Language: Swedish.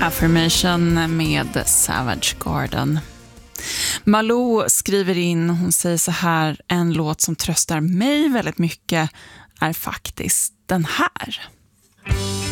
Affirmation med Savage Garden. Malou skriver in, hon säger så här: en låt som tröstar mig väldigt mycket är faktiskt den här.